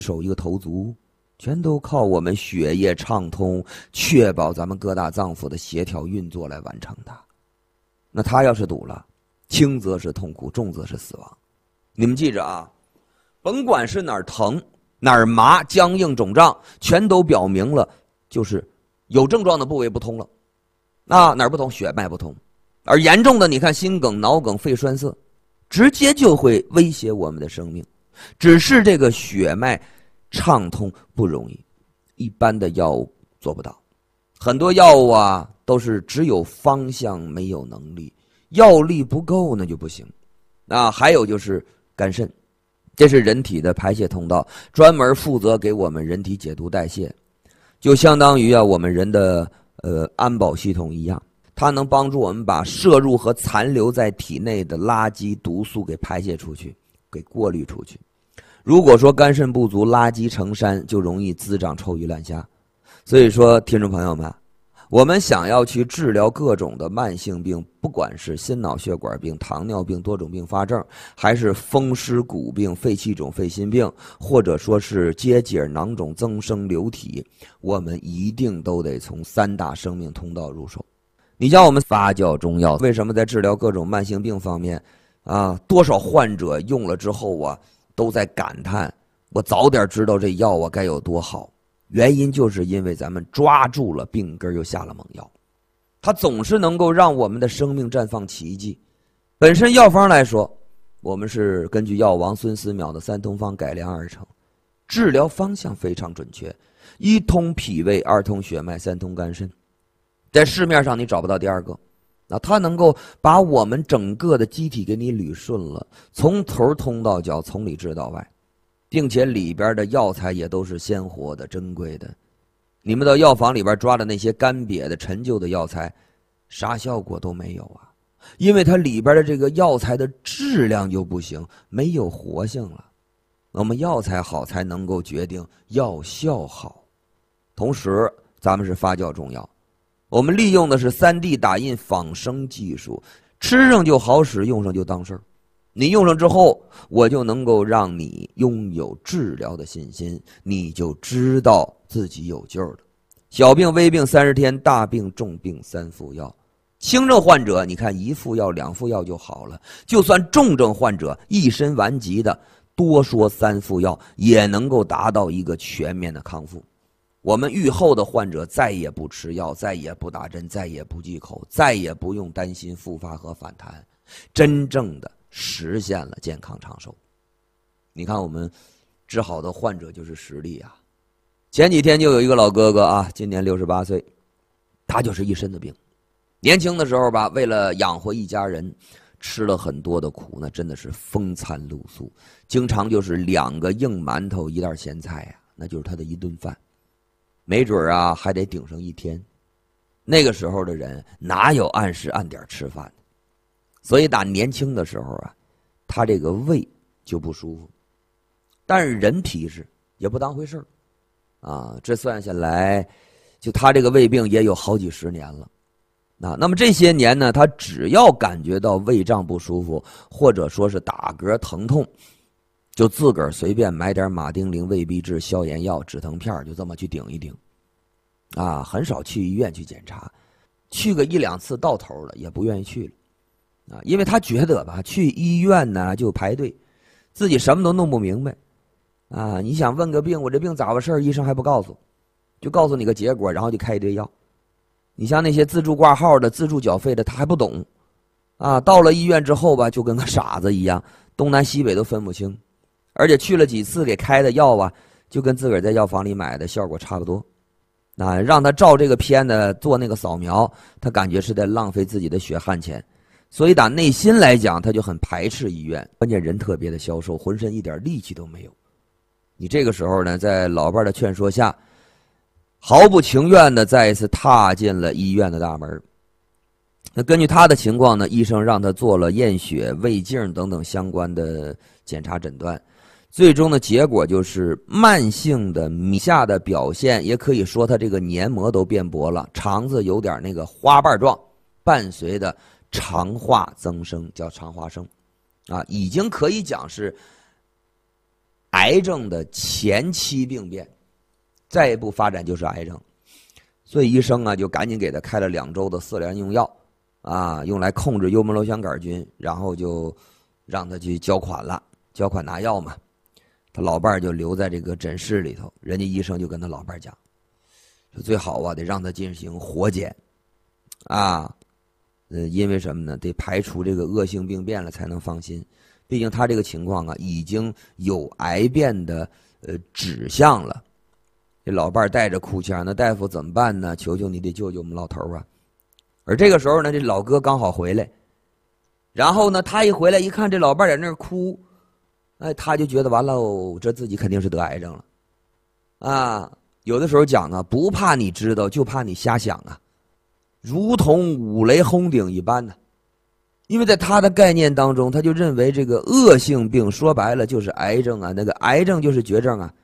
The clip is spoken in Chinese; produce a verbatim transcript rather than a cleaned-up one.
手一个头足，全都靠我们血液畅通，确保咱们各大脏腑的协调运作来完成的。那它要是堵了，轻则是痛苦，重则是死亡。你们记着啊，甭管是哪儿疼、哪儿麻、僵硬、肿胀，全都表明了就是有症状的部位不通了。那哪儿不通？血脉不通。而严重的，你看心梗、脑梗、肺栓塞，直接就会威胁我们的生命。只是这个血脉畅通不容易，一般的药物做不到。很多药物啊都是只有方向没有能力，药力不够那就不行。啊，还有就是肝肾，这是人体的排泄通道，专门负责给我们人体解毒代谢，就相当于啊我们人的呃安保系统一样，它能帮助我们把摄入和残留在体内的垃圾毒素给排泄出去，给过滤出去。如果说肝肾不足，垃圾成山，就容易滋长臭鱼烂虾。所以说，听众朋友们，我们想要去治疗各种的慢性病，不管是心脑血管病、糖尿病、多种并发症，还是风湿骨病、肺气肿、肺心病，或者说是结节、囊肿、增生、流体，我们一定都得从三大生命通道入手。你像我们发酵中药，为什么在治疗各种慢性病方面啊，多少患者用了之后啊都在感叹，我早点知道这药啊该有多好。原因就是因为咱们抓住了病根又下了猛药，它总是能够让我们的生命绽放奇迹。本身药方来说，我们是根据药王孙思邈的三通方改良而成，治疗方向非常准确，一通脾胃，二通血脉，三通肝肾，在市面上你找不到第二个。那它能够把我们整个的机体给你捋顺了，从头通到脚，从里治到外，并且里边的药材也都是鲜活的、珍贵的。你们到药房里边抓的那些干瘪的、陈旧的药材，啥效果都没有啊，因为它里边的这个药材的质量就不行，没有活性了。我们药材好，才能够决定药效好。同时，咱们是发酵中药。我们利用的是 三 D 打印仿生技术，吃上就好使，用上就当事儿。你用上之后，我就能够让你拥有治疗的信心，你就知道自己有救了。小病微病三十天，大病重病三副药。轻症患者，你看一副药、两副药就好了；就算重症患者，一身顽疾的，多说三副药也能够达到一个全面的康复。我们愈后的患者再也不吃药，再也不打针，再也不忌口，再也不用担心复发和反弹，真正的实现了健康长寿。你看我们治好的患者就是实例啊。前几天就有一个老哥哥啊，今年六十八岁，他就是一身的病。年轻的时候吧，为了养活一家人，吃了很多的苦，那真的是风餐露宿，经常就是两个硬馒头一袋咸菜呀、啊，那就是他的一顿饭。没准啊还得顶上一天。那个时候的人哪有按时按点吃饭？所以打年轻的时候啊，他这个胃就不舒服，但是人体质也不当回事啊。这算下来，就他这个胃病也有好几十年了。啊，那么这些年呢，他只要感觉到胃胀不舒服，或者说是打嗝疼痛，就自个儿随便买点马丁啉、胃必治、消炎药、止疼片，就这么去顶一顶。啊，很少去医院去检查，去个一两次到头了，也不愿意去了。啊，因为他觉得吧，去医院呢就排队，自己什么都弄不明白。啊，你想问个病，我这病咋回事，医生还不告诉，就告诉你个结果，然后就开一堆药。你像那些自助挂号的、自助缴费的，他还不懂。啊，到了医院之后吧，就跟个傻子一样，东南西北都分不清。而且去了几次给开的药啊，就跟自个儿在药房里买的效果差不多。啊，让他照这个片子做那个扫描，他感觉是在浪费自己的血汗钱，所以打内心来讲，他就很排斥医院。关键人特别的消瘦，浑身一点力气都没有。你这个时候呢，在老伴的劝说下，毫不情愿的再一次踏进了医院的大门。那根据他的情况呢，医生让他做了验血、胃镜等等相关的检查诊断。最终的结果就是慢性的米下的表现，也可以说他这个黏膜都变薄了，肠子有点那个花瓣状，伴随的肠化增生，叫肠化生，啊，已经可以讲是癌症的前期病变，再一步发展就是癌症。所以医生啊就赶紧给他开了两周的四联用药啊，用来控制幽门螺旋杆菌，然后就让他去交款了，交款拿药嘛。他老伴儿就留在这个诊室里头，人家医生就跟他老伴儿讲，说最好啊得让他进行活检啊，呃，因为什么呢？得排除这个恶性病变了才能放心。毕竟他这个情况啊，已经有癌变的呃指向了。这老伴儿带着哭腔，那大夫怎么办呢？求求你得救救我们老头啊！而这个时候呢，这老哥刚好回来，然后呢，他一回来一看这老伴儿在那儿哭，哎，他就觉得完了，这自己肯定是得癌症了，啊！有的时候讲啊，不怕你知道，就怕你瞎想啊，如同五雷轰顶一般呢。因为在他的概念当中，他就认为这个恶性病说白了就是癌症啊，那个癌症就是绝症啊。